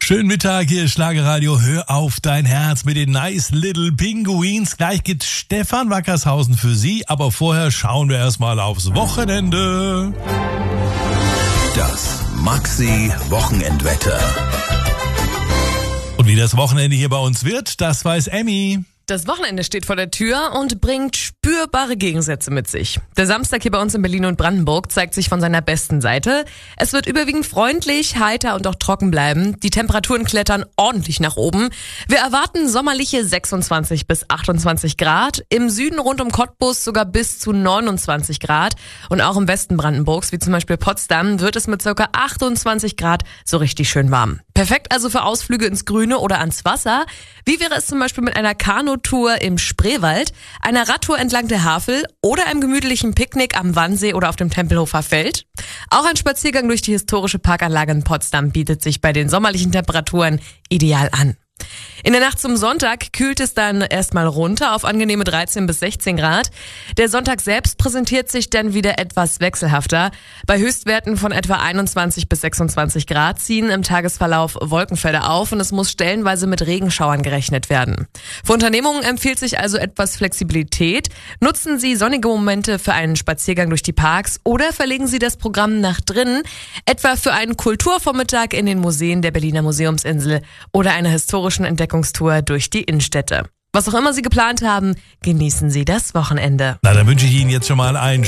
Schönen Mittag, hier ist Schlagerradio. Hör auf dein Herz mit den Nice Little Pinguins. Gleich geht's Stefan Wackershausen für Sie, aber vorher schauen wir erstmal aufs Wochenende. Das Maxi-Wochenendwetter. Und wie das Wochenende hier bei uns wird, das weiß Emmy. Das Wochenende steht vor der Tür und bringt spürbare Gegensätze mit sich. Der Samstag hier bei uns in Berlin und Brandenburg zeigt sich von seiner besten Seite. Es wird überwiegend freundlich, heiter und auch trocken bleiben. Die Temperaturen klettern ordentlich nach oben. Wir erwarten sommerliche 26 bis 28 Grad. Im Süden rund um Cottbus sogar bis zu 29 Grad. Und auch im Westen Brandenburgs, wie zum Beispiel Potsdam, wird es mit ca. 28 Grad so richtig schön warm. Perfekt also für Ausflüge ins Grüne oder ans Wasser. Wie wäre es zum Beispiel mit einer Kanutour im Spreewald, einer Radtour entlang der Havel oder einem gemütlichen Picknick am Wannsee oder auf dem Tempelhofer Feld? Auch ein Spaziergang durch die historische Parkanlage in Potsdam bietet sich bei den sommerlichen Temperaturen ideal an. In der Nacht zum Sonntag kühlt es dann erstmal runter auf angenehme 13 bis 16 Grad. Der Sonntag selbst präsentiert sich dann wieder etwas wechselhafter. Bei Höchstwerten von etwa 21 bis 26 Grad ziehen im Tagesverlauf Wolkenfelder auf und es muss stellenweise mit Regenschauern gerechnet werden. Für Unternehmungen empfiehlt sich also etwas Flexibilität. Nutzen Sie sonnige Momente für einen Spaziergang durch die Parks oder verlegen Sie das Programm nach drinnen, etwa für einen Kulturvormittag in den Museen der Berliner Museumsinsel oder eine historische Entdeckungstour durch die Innenstädte. Was auch immer Sie geplant haben, genießen Sie das Wochenende. Na, dann wünsche ich Ihnen jetzt schon mal einen